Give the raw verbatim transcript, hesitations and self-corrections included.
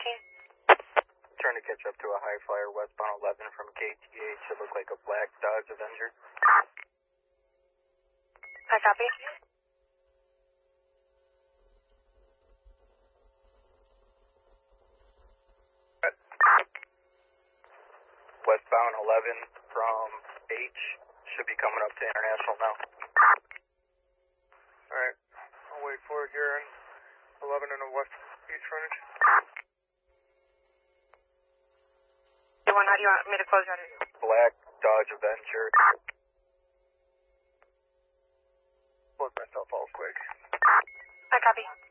fourteen. Trying to catch up to a high flyer westbound eleven from K T H. It looked like a black Dodge Avenger. I copy. Westbound eleven from H should be coming up to International now. Alright, I'll wait for it here in eleven and a west east frontage. You want, how do you want me to close out? Black Dodge Avenger. Close myself out quick. I copy.